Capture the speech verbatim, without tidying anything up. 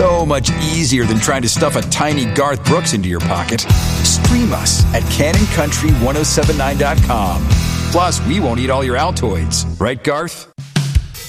so much easier than trying to stuff a tiny Garth Brooks into your pocket. Stream us at Cannon Country ten seventy-nine dot com. Plus, we won't eat all your Altoids. Right, Garth?